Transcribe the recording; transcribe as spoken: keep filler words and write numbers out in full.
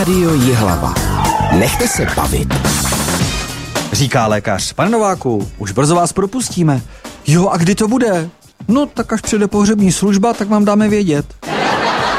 Rádio Jihlava. Nechte se bavit. Říká lékař: pane Nováku, už brzo vás propustíme. Jo, a kdy to bude? No, tak až přijde pohřební služba, tak vám dáme vědět.